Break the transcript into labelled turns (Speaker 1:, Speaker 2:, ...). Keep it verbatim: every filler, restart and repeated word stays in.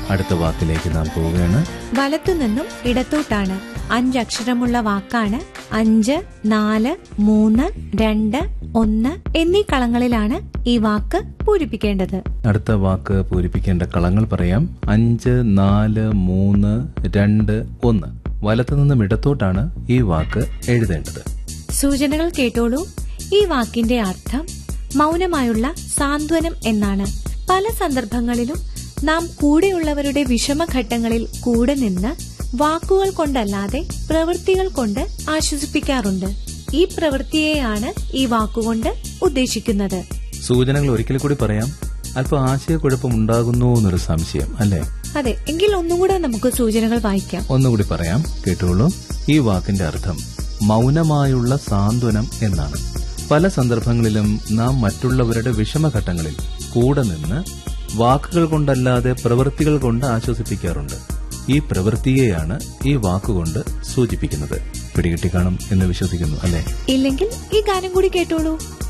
Speaker 1: അടുത്ത വാക്കിലേക്ക് നാം പോവുകയാണ്.
Speaker 2: വലത്തുനിന്നും ഇടത്തോട്ടാണ്. അഞ്ചക്ഷരമുള്ള വാക്കാണ്. അഞ്ച്, നാല്, മൂന്ന്, രണ്ട്, ഒന്ന് എന്നീ കളങ്ങളിലാണ് ഈ വാക്ക് പൂരിപ്പിക്കേണ്ടത്.
Speaker 1: അടുത്ത വാക്ക് പൂരിപ്പിക്കേണ്ട കളങ്ങൾ പറയാം. അഞ്ച്, നാല്, മൂന്ന്, രണ്ട്, ഒന്ന്. വലത്തുനിന്നും ഇടത്തോട്ടാണ് ഈ വാക്ക് എഴുതേണ്ടത്.
Speaker 2: സൂചനകൾ കേട്ടോളൂ. ഈ വാക്കിന്റെ അർത്ഥം മൗനമായുള്ള സാന്ത്വനം എന്നാണ്. പല സന്ദർഭങ്ങളിലും നാം കൂടെയുള്ളവരുടെ വിഷമഘട്ടങ്ങളിൽ കൂടെ നിന്ന് വാക്കുകൾ കൊണ്ടല്ലാതെ പ്രവൃത്തികൾ കൊണ്ട് ആശ്വസിപ്പിക്കാറുണ്ട്. ഈ പ്രവൃത്തിയെയാണ് ഈ വാക്കുകൊണ്ട് ഉദ്ദേശിക്കുന്നത്.
Speaker 1: സൂചനകൾ ഒരിക്കൽ കൂടി പറയാം. അല്പം ആശയക്കുഴപ്പം ഉണ്ടാകുന്നു എന്നൊരു സംശയം അല്ലേ?
Speaker 2: അതെ, എങ്കിൽ ഒന്നുകൂടെ നമുക്ക് സൂചനകൾ വായിക്കാം.
Speaker 1: ഒന്നുകൂടി പറയാം, കേട്ടോളൂ. ഈ വാക്കിന്റെ അർത്ഥം മൗനമായുള്ള സാന്ത്വനം എന്നാണ്. പല സന്ദർഭങ്ങളിലും നാം മറ്റുള്ളവരുടെ വിഷമഘട്ടങ്ങളിൽ കൂടെ നിന്ന് വാക്കുകൾ കൊണ്ടല്ലാതെ പ്രവൃത്തികൾ കൊണ്ട് ആശ്വസിപ്പിക്കാറുണ്ട്. ഈ പ്രവൃത്തിയെയാണ് ഈ വാക്കുകൊണ്ട് സൂചിപ്പിക്കുന്നത്. പിടികിട്ടി കാണും എന്ന് വിശ്വസിക്കുന്നു അല്ലേ?
Speaker 2: ഇല്ലെങ്കിൽ ഈ ഗാനം കൂടി കേട്ടോളൂ.